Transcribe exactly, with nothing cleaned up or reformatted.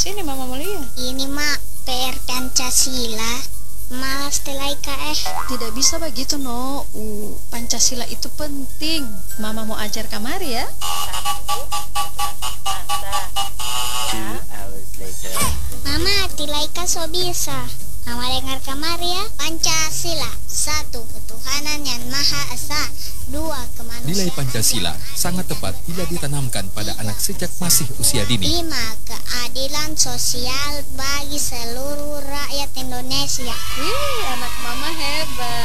Sini mama mau lihat. Ini mak P R Pancasila. Malas Telaika eh. Tidak bisa begitu no. Uh, Pancasila itu penting. Mama mau ajar kamari ya. Mama, Tilaika so bisa. Mama dengar kamari ya. Pancasila, satu ketuhanan yang maha esa, dua kemanusiaan. Nilai Pancasila sangat tepat bila ditanamkan pada anak sejak masih usia dini. Lima, keadilan sosial bagi seluruh rakyat Indonesia. Wih, anak mama hebat.